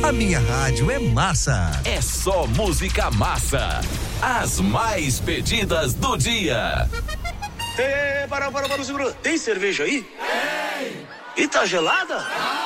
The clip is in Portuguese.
A minha rádio é massa. É só música massa. As mais pedidas do dia. Para, segura. Tem cerveja aí? Tem. E tá gelada?